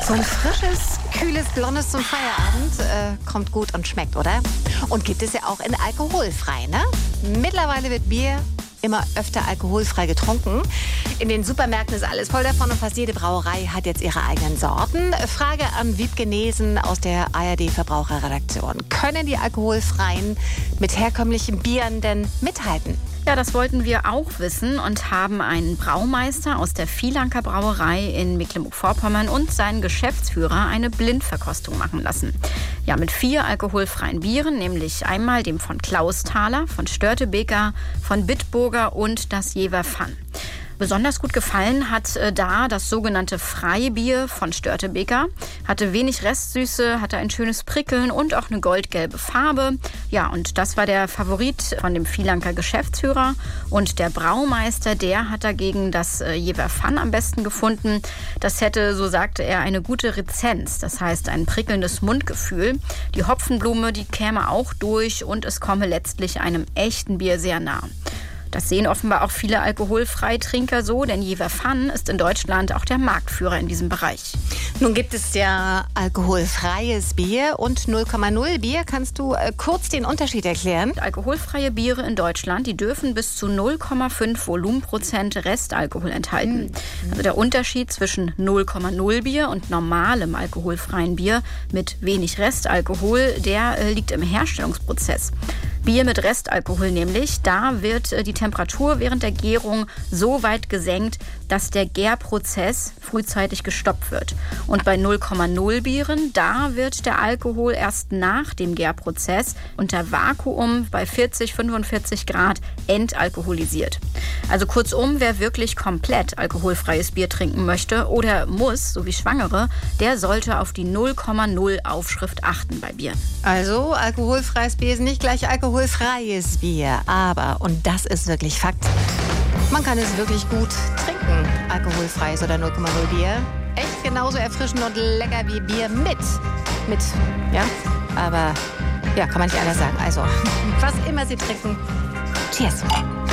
So ein frisches, kühles, blondes zum Feierabend kommt gut und schmeckt, oder? Und gibt es ja auch in alkoholfrei, ne? Mittlerweile wird Bier immer öfter alkoholfrei getrunken. In den Supermärkten ist alles voll davon und fast jede Brauerei hat jetzt ihre eigenen Sorten. Frage an Wiebke Nesen aus der ARD-Verbraucherredaktion. Können die alkoholfreien mit herkömmlichen Bieren denn mithalten? Ja, das wollten wir auch wissen und haben einen Braumeister aus der Viehlanker Brauerei in Mecklenburg-Vorpommern und seinen Geschäftsführer eine Blindverkostung machen lassen. Ja, mit 4 alkoholfreien Bieren, nämlich einmal dem von Klausthaler, von Störtebeker, von Bitburger und das Jever Fun. Besonders gut gefallen hat da das sogenannte Freibier von Störtebeker. Hatte wenig Restsüße, hatte ein schönes Prickeln und auch eine goldgelbe Farbe. Ja, und das war der Favorit von dem Viehlanker Geschäftsführer. Und der Braumeister, der hat dagegen das Jever Fun am besten gefunden. Das hätte, so sagte er, eine gute Rezenz. Das heißt, ein prickelndes Mundgefühl. Die Hopfenblume, die käme auch durch und es komme letztlich einem echten Bier sehr nah. Das sehen offenbar auch viele Alkoholfreitrinker so, denn Jever Fun ist in Deutschland auch der Marktführer in diesem Bereich. Nun gibt es ja alkoholfreies Bier und 0,0 Bier. Kannst du kurz den Unterschied erklären? Alkoholfreie Biere in Deutschland, die dürfen bis zu 0,5 Volumenprozent Restalkohol enthalten. Also der Unterschied zwischen 0,0 Bier und normalem alkoholfreien Bier mit wenig Restalkohol, der liegt im Herstellungsprozess. Bier mit Restalkohol nämlich, da wird die Temperatur während der Gärung so weit gesenkt, dass der Gärprozess frühzeitig gestoppt wird. Und bei 0,0 Bieren, da wird der Alkohol erst nach dem Gärprozess unter Vakuum bei 40, 45 Grad entalkoholisiert. Also kurzum, wer wirklich komplett alkoholfreies Bier trinken möchte oder muss, so wie Schwangere, der sollte auf die 0,0 Aufschrift achten bei Bier. Also alkoholfreies Bier ist nicht gleich alkoholfreies Bier. Aber, und das ist wirklich Fakt, man kann es wirklich gut trinken, alkoholfreies oder 0,0 Bier. Echt genauso erfrischend und lecker wie Bier mit, ja, aber ja, kann man nicht anders sagen. Also, was immer Sie trinken, cheers.